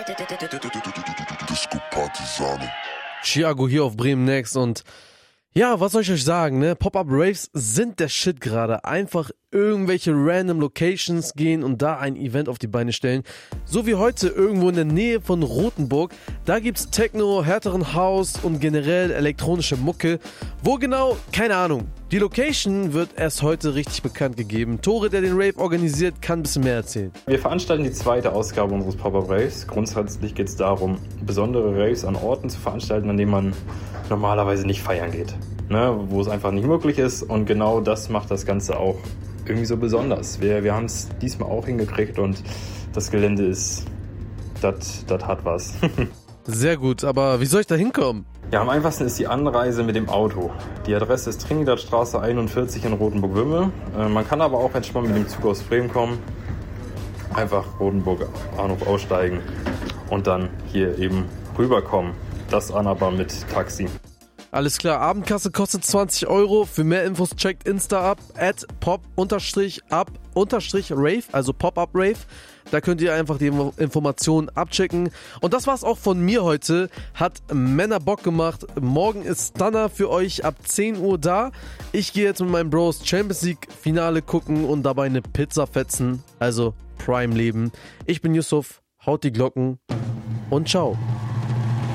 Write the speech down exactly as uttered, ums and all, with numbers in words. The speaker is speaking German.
Disco Partisane. Thiago hier auf Bremen Next und ja, was soll ich euch sagen, ne? Pop-Up-Raves sind der Shit gerade. Einfach irgendwelche random Locations gehen und da ein Event auf die Beine stellen. So wie heute irgendwo in der Nähe von Rothenburg. Da gibt's Techno, härteren House und generell elektronische Mucke. Wo genau? Keine Ahnung. Die Location wird erst heute richtig bekannt gegeben. Tore, der den Rave organisiert, kann ein bisschen mehr erzählen. Wir veranstalten die zweite Ausgabe unseres Pop-Up-Raves. Grundsätzlich geht es darum, besondere Raves an Orten zu veranstalten, an denen man normalerweise nicht feiern geht. Ne? Wo es einfach nicht möglich ist. Und genau das macht das Ganze auch irgendwie so besonders. Wir, wir haben es diesmal auch hingekriegt und das Gelände ist, das hat was. Sehr gut, aber wie soll ich da hinkommen? Ja, am einfachsten ist die Anreise mit dem Auto. Die Adresse ist Trinidadstraße einundvierzig in Rothenburg-Wümme. Äh, man kann aber auch entspannt mit dem Zug aus Bremen kommen. Einfach Rothenburg Bahnhof aussteigen und dann hier eben rüberkommen. Das an aber mit Taxi. Alles klar, Abendkasse kostet zwanzig Euro. Für mehr Infos checkt Insta ab, at pop-up-rave, also Pop-Up-Rave. Da könnt ihr einfach die Informationen abchecken. Und das war's auch von mir heute. Hat Männer Bock gemacht. Morgen ist Stunner für euch ab zehn Uhr da. Ich gehe jetzt mit meinen Bros Champions League Finale gucken und dabei eine Pizza fetzen. Also Prime leben. Ich bin Yusuf, haut die Glocken und ciao.